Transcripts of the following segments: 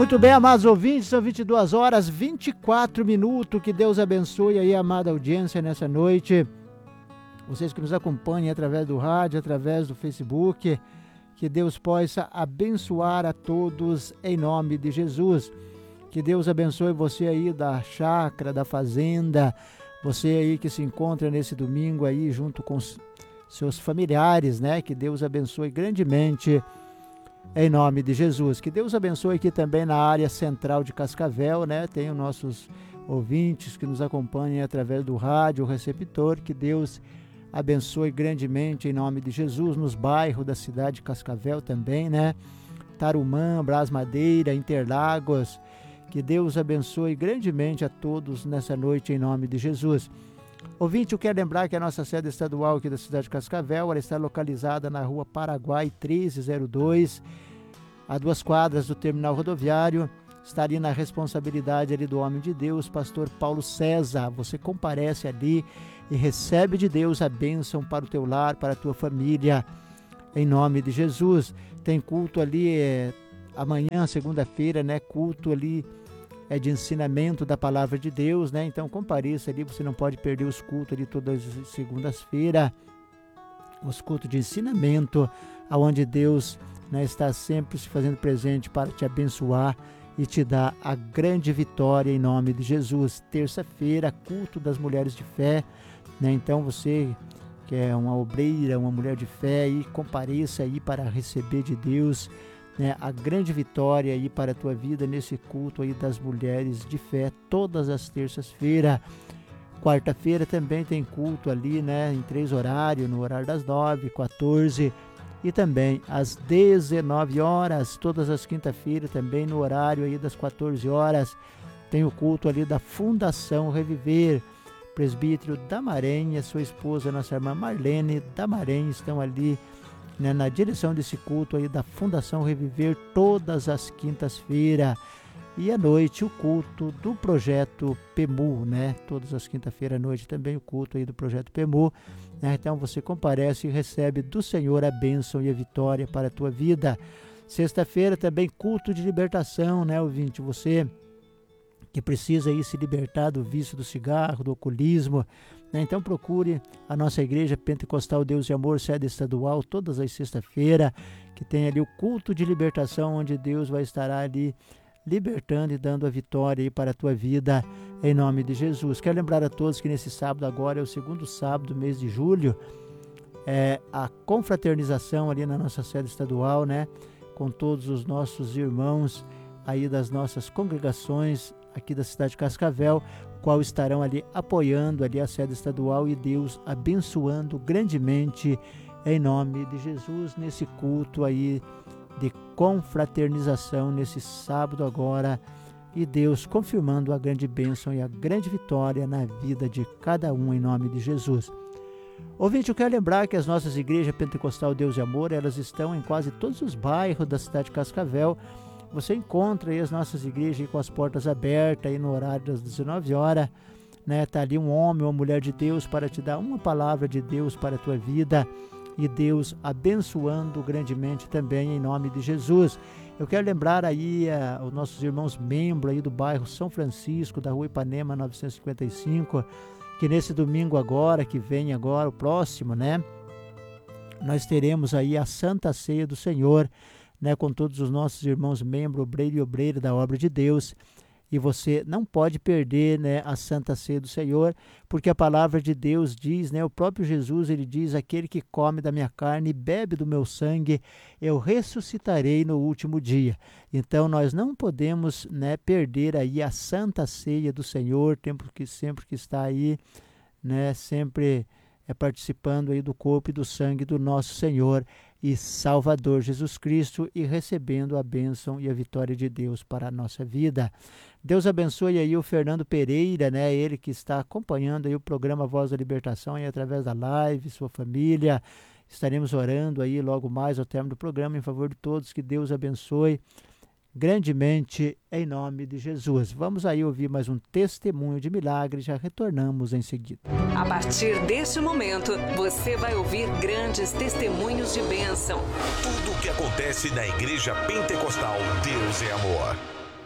Muito bem, amados ouvintes, são 22 horas 24 minutos. Que Deus abençoe aí a amada audiência nessa noite. Vocês que nos acompanham através do rádio, através do Facebook. Que Deus possa abençoar a todos em nome de Jesus. Que Deus abençoe você aí da chácara, da fazenda. Você aí que se encontra nesse domingo aí junto com seus familiares, né? Que Deus abençoe grandemente em nome de Jesus. Que Deus abençoe aqui também na área central de Cascavel, né? Tem os nossos ouvintes que nos acompanham através do rádio, o receptor. Que Deus abençoe grandemente em nome de Jesus, nos bairros da cidade de Cascavel também, né? Tarumã, Brás Madeira, Interlagos. Que Deus abençoe grandemente a todos nessa noite em nome de Jesus. Ouvinte, eu quero lembrar que a nossa sede estadual aqui da cidade de Cascavel, ela está localizada na rua Paraguai 1302, a 2 quadras do terminal rodoviário. Está ali na responsabilidade ali do homem de Deus, pastor Paulo César. Você comparece ali e recebe de Deus a bênção para o teu lar, para a tua família, em nome de Jesus. Tem culto ali amanhã, segunda-feira, né? Culto ali de ensinamento da palavra de Deus, né? Então compareça ali, você não pode perder os cultos ali todas as segundas-feiras, os cultos de ensinamento, aonde Deus, né, está sempre se fazendo presente para te abençoar e te dar a grande vitória em nome de Jesus. Terça-feira, culto das mulheres de fé, né? Então você que é uma obreira, uma mulher de fé, e compareça aí para receber de Deus, né, a grande vitória aí para a tua vida nesse culto aí das mulheres de fé, todas as terças-feiras. Quarta-feira também tem culto ali, né, em 3 horários, no horário das 9, 14 e também às 19 horas, todas as quinta-feiras também no horário aí das 14 horas, tem o culto ali da Fundação Reviver. Presbítero Damarém e a sua esposa, nossa irmã Marlene Damarém, estão ali, né, na direção desse culto aí da Fundação Reviver, todas as quintas-feiras. E à noite o culto do Projeto PEMU, né? Todas as quintas-feiras à noite também o culto aí do Projeto PEMU, né? Então você comparece e recebe do Senhor a bênção e a vitória para a tua vida. Sexta-feira também culto de libertação, né, ouvinte? Você que precisa aí se libertar do vício do cigarro, do alcoolismo, né? Então procure a nossa igreja Pentecostal Deus e Amor, sede estadual, todas as sextas-feiras, que tem ali o culto de libertação, onde Deus vai estar ali libertando e dando a vitória aí para a tua vida, em nome de Jesus. Quero lembrar a todos que nesse sábado agora é o segundo sábado do mês de julho, é a confraternização ali na nossa sede estadual, né? Com todos os nossos irmãos aí das nossas congregações aqui da cidade de Cascavel, qual estarão ali apoiando ali a sede estadual, e Deus abençoando grandemente em nome de Jesus nesse culto aí de confraternização nesse sábado agora, e Deus confirmando a grande bênção e a grande vitória na vida de cada um em nome de Jesus. Ouvinte, eu quero lembrar que as nossas igrejas Pentecostal Deus e Amor, elas estão em quase todos os bairros da cidade de Cascavel. Você encontra aí as nossas igrejas aí com as portas abertas aí no horário das 19 horas, né? Tá ali um homem ou uma mulher de Deus para te dar uma palavra de Deus para a tua vida, e Deus abençoando grandemente também em nome de Jesus. Eu quero lembrar aí os nossos irmãos membros aí do bairro São Francisco, da rua Ipanema 955, que nesse domingo agora, que vem agora, o próximo, né? Nós teremos aí a Santa Ceia do Senhor, né, com todos os nossos irmãos membros, obreiro e obreira da obra de Deus. E você não pode perder, né, a Santa Ceia do Senhor, porque a palavra de Deus diz, né, o próprio Jesus, ele diz: aquele que come da minha carne e bebe do meu sangue, eu ressuscitarei no último dia. Então nós não podemos, né, perder aí a Santa Ceia do Senhor, sempre que está aí, né, sempre participando aí do corpo e do sangue do nosso Senhor e Salvador Jesus Cristo, e recebendo a bênção e a vitória de Deus para a nossa vida. Deus abençoe aí o Fernando Pereira, né? Ele que está acompanhando aí o programa Voz da Libertação aí através da live, sua família. Estaremos orando aí logo mais ao término do programa em favor de todos. Que Deus abençoe grandemente em nome de Jesus. Vamos aí ouvir mais um testemunho de milagre, já retornamos em seguida. A partir deste momento, você vai ouvir grandes testemunhos de bênção. Tudo o que acontece na Igreja Pentecostal Deus é Amor.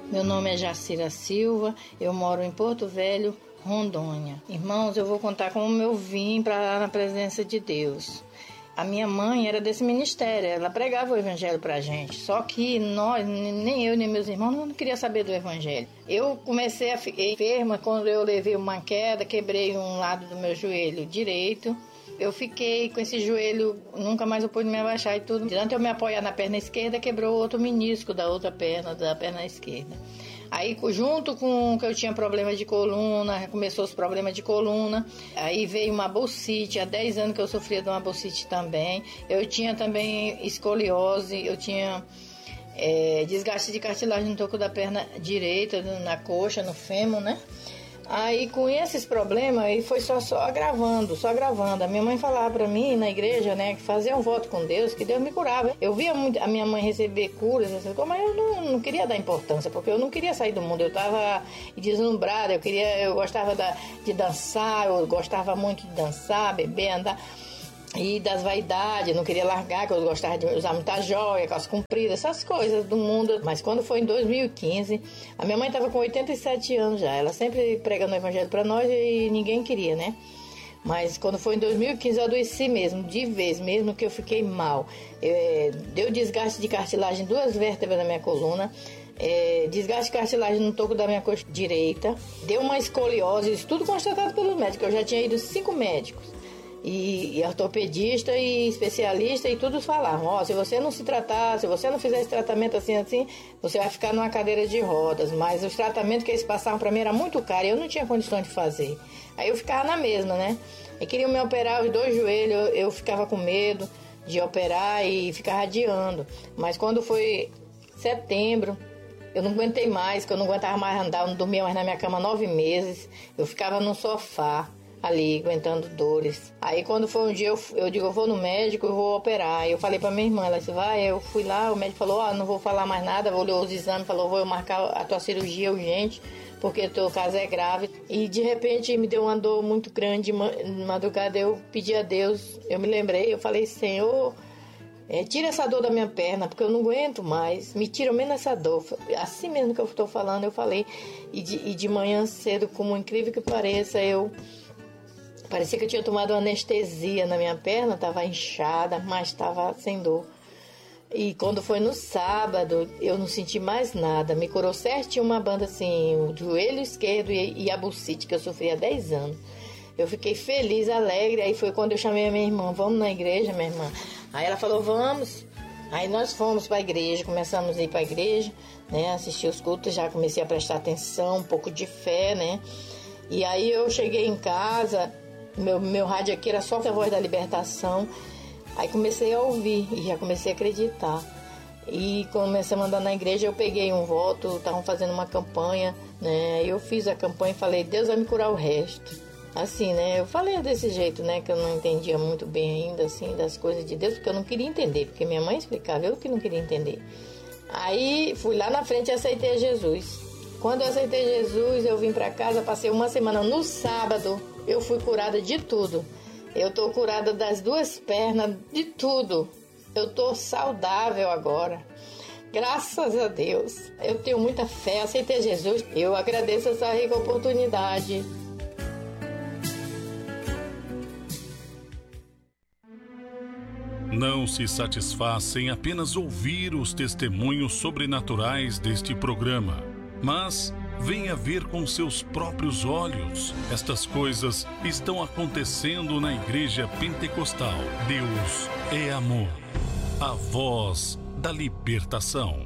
Meu nome é Jacira Silva, eu moro em Porto Velho, Rondônia. Irmãos, eu vou contar como eu vim para a presença de Deus. A minha mãe era desse ministério, ela pregava o evangelho pra gente. Só que nós, nem eu nem meus irmãos, não queria saber do evangelho. Eu comecei a ficar enferma quando eu levei uma queda, quebrei um lado do meu joelho direito. Eu fiquei com esse joelho, nunca mais eu pude me abaixar e tudo. Durante eu me apoiar na perna esquerda, quebrou outro menisco da outra perna, da perna esquerda. Aí, junto com que eu tinha problema de coluna, começou os problemas de coluna. Aí veio uma bursite, há 10 anos que eu sofria de uma bursite também. Eu tinha também escoliose, eu tinha desgaste de cartilagem no toco da perna direita, na coxa, no fêmur, né? Aí, com esses problemas, aí foi só agravando, só agravando. A minha mãe falava pra mim, na igreja, né, que fazia um voto com Deus, que Deus me curava. Eu via muito a minha mãe receber curas, essas coisas, mas eu não queria dar importância, porque eu não queria sair do mundo. Eu tava deslumbrada, eu gostava de dançar, eu gostava muito de dançar, beber, andar. E das vaidades, eu não queria largar, que eu gostava de usar muita joia, calça comprida, essas coisas do mundo. Mas quando foi em 2015, a minha mãe estava com 87 anos já. Ela sempre pregando o evangelho para nós e ninguém queria, né? Mas quando foi em 2015 eu adoeci mesmo, de vez mesmo, que eu fiquei mal. Deu desgaste de cartilagem em 2 vértebras da minha coluna. Desgaste de cartilagem no toco da minha coxa direita. Deu uma escoliose, isso tudo constatado pelos médicos. Eu já tinha ido 5 médicos. E ortopedista e especialista, e todos falavam, se você não se tratar, se você não fizer esse tratamento assim, você vai ficar numa cadeira de rodas. Mas os tratamentos que eles passavam para mim era muito caro e eu não tinha condições de fazer. Aí eu ficava na mesma, né? E queriam me operar os 2 joelhos, eu ficava com medo de operar e ficava adiando. Mas quando foi setembro, eu não aguentei mais, que eu não aguentava mais andar, eu não dormia mais na minha cama 9 meses, eu ficava no sofá ali, aguentando dores. Aí quando foi um dia, eu digo, eu vou no médico, eu vou operar. Aí eu falei pra minha irmã, ela disse, vai, eu fui lá, o médico falou, não vou falar mais nada, olhou os exames, falou, vou marcar a tua cirurgia urgente, porque o teu caso é grave. E de repente me deu uma dor muito grande, de madrugada eu pedi a Deus, eu me lembrei, eu falei, Senhor, tira essa dor da minha perna, porque eu não aguento mais, me tira menos essa dor. Assim mesmo que eu estou falando, eu falei, e de manhã cedo, como incrível que pareça, parecia que eu tinha tomado uma anestesia na minha perna, estava inchada, mas estava sem dor. E quando foi no sábado, eu não senti mais nada. Me curou certinho uma banda assim, o joelho esquerdo e a bursite, que eu sofri há 10 anos. Eu fiquei feliz, alegre. Aí foi quando eu chamei a minha irmã, vamos na igreja, minha irmã? Aí ela falou, vamos. Aí nós fomos para a igreja, começamos a ir para a igreja, né? Assistir os cultos, já comecei a prestar atenção, um pouco de fé, né? E aí eu cheguei em casa... Meu rádio aqui era só a Voz da Libertação. Aí comecei a ouvir e já comecei a acreditar. E comecei a andar na igreja, eu peguei um voto, estavam fazendo uma campanha, né? Eu fiz a campanha e falei, Deus vai me curar o resto. Assim, né? Eu falei desse jeito, né? Que eu não entendia muito bem ainda, assim, das coisas de Deus, porque eu não queria entender, porque minha mãe explicava, eu que não queria entender. Aí fui lá na frente e aceitei Jesus. Quando eu aceitei Jesus, eu vim para casa, passei uma semana. No sábado, eu fui curada de tudo. Eu tô curada das 2 pernas, de tudo. Eu tô saudável agora. Graças a Deus. Eu tenho muita fé, aceitei Jesus. Eu agradeço essa rica oportunidade. Não se satisfaça em apenas ouvir os testemunhos sobrenaturais deste programa, mas venha ver com seus próprios olhos. Estas coisas estão acontecendo na Igreja Pentecostal. Deus é amor. A voz da libertação.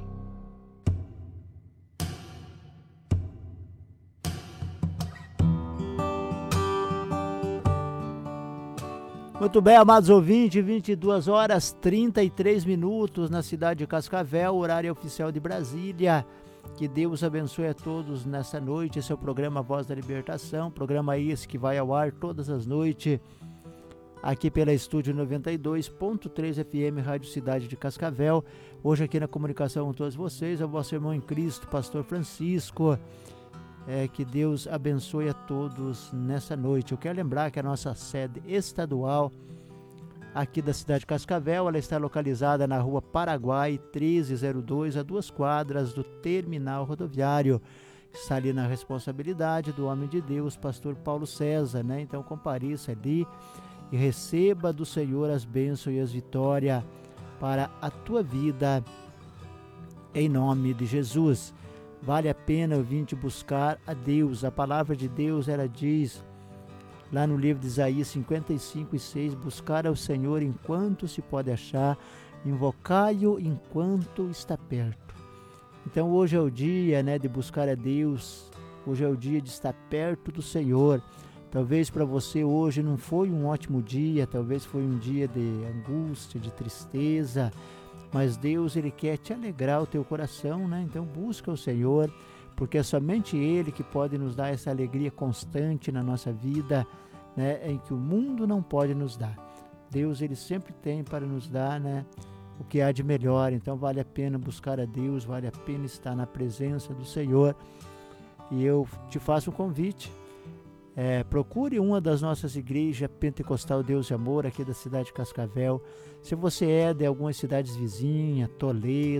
Muito bem, amados ouvintes, 22 horas 33 minutos na cidade de Cascavel, horário oficial de Brasília. Que Deus abençoe a todos nessa noite. Esse é o programa Voz da Libertação, programa esse que vai ao ar todas as noites, aqui pela Estúdio 92.3 FM, Rádio Cidade de Cascavel. Hoje aqui na comunicação com todos vocês, é o vosso irmão em Cristo, Pastor Francisco. Que Deus abençoe a todos nessa noite. Eu quero lembrar que a nossa sede estadual aqui da cidade de Cascavel. Ela está localizada na rua Paraguai 1302, a 2 quadras do terminal rodoviário. Está ali na responsabilidade do homem de Deus, pastor Paulo César, né? Então compareça ali e receba do Senhor as bênçãos e as vitórias para a tua vida, em nome de Jesus. Vale a pena eu vir te buscar a Deus. A palavra de Deus, ela diz lá no livro de Isaías 55:6, buscar ao Senhor enquanto se pode achar, invocai-o enquanto está perto. Então hoje é o dia, né, de buscar a Deus, hoje é o dia de estar perto do Senhor. Talvez para você hoje não foi um ótimo dia, talvez foi um dia de angústia, de tristeza, mas Deus, Ele quer te alegrar o teu coração, né? Então busca o Senhor, porque é somente Ele que pode nos dar essa alegria constante na nossa vida, né, em que o mundo não pode nos dar. Deus, Ele sempre tem para nos dar, né, o que há de melhor. Então vale a pena buscar a Deus, vale a pena estar na presença do Senhor. E eu te faço um convite, procure uma das nossas igrejas Pentecostal Deus e Amor aqui da cidade de Cascavel. Se você é de algumas cidades vizinhas, Toledo,